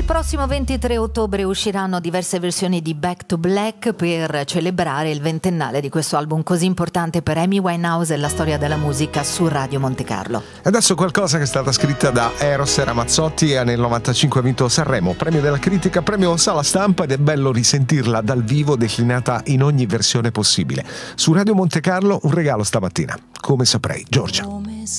prossimo 23 ottobre usciranno diverse versioni di Back to Black per celebrare il ventennale di questo album così importante per Amy Winehouse e la storia della musica su Radio Monte Carlo. E adesso qualcosa che è stata scritta da Eros Ramazzotti e nel 95 ha vinto Sanremo, premio della critica, premio Sala Stampa, ed è bello risentirla dal vivo declinata in ogni versione possibile. Su Radio Monte Carlo un regalo stamattina, come saprei, Giorgia. Come